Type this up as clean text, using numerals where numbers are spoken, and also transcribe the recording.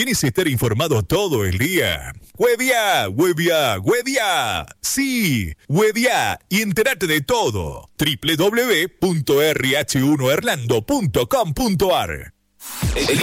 ¿Quieres estar informado todo el día? ¡Huevia! ¡Huevia! ¡Huevia! Sí, huevia y entérate de todo. www.rh1orlando.com.ar